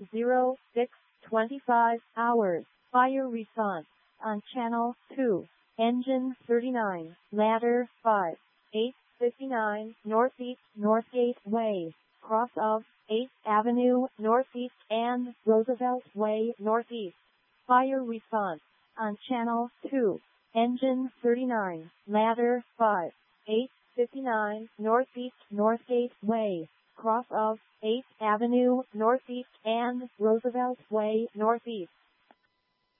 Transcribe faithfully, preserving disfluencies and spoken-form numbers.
zero six twenty-five hours. Fire response on channel two. Engine thirty-nine, ladder five, eight fifty-nine Northeast Northgate Way, cross of eighth Avenue Northeast and Roosevelt Way Northeast. Fire response on channel two. Engine thirty-nine, ladder five, eight fifty-nine Northeast Northgate Way, cross of eighth Avenue Northeast and Roosevelt Way Northeast.